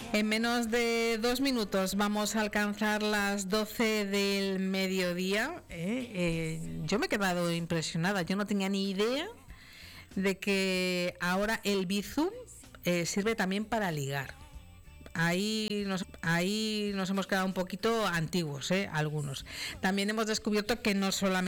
En menos de 2 minutos vamos a alcanzar las 12 del mediodía. Yo me he quedado impresionada. Yo no tenía ni idea de que ahora el Bizum sirve también para ligar. Ahí nos hemos quedado un poquito antiguos, algunos. También hemos descubierto que no solamente